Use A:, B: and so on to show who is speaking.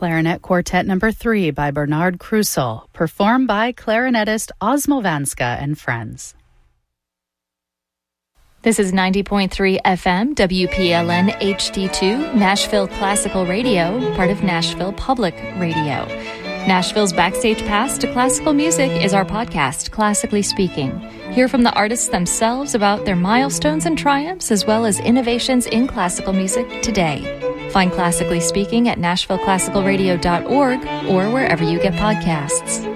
A: Clarinet Quartet No. 3 by Bernard Krusel, performed by clarinetist Osmo Vanska and friends.
B: This is 90.3 FM, WPLN HD2, Nashville Classical Radio, part of Nashville Public Radio. Nashville's Backstage Pass to Classical Music is our podcast, Classically Speaking. Hear from the artists themselves about their milestones and triumphs, as well as innovations in classical music today. Find Classically Speaking at NashvilleClassicalRadio.org or wherever you get podcasts.